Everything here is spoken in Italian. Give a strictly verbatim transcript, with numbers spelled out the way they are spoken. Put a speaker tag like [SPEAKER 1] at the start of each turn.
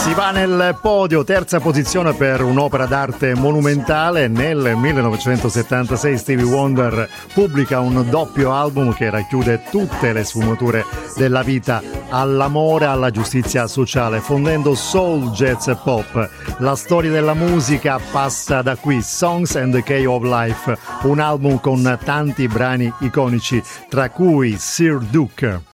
[SPEAKER 1] Si va nel podio, terza posizione per un'opera d'arte monumentale. Nel millenovecentosettantasei Stevie Wonder pubblica un doppio album che racchiude tutte le sfumature della vita, all'amore, alla giustizia sociale, fondendo soul, jazz e pop. La storia della musica passa da qui, Songs and the Key of Life, un album con tanti brani iconici, tra cui Sir Duke.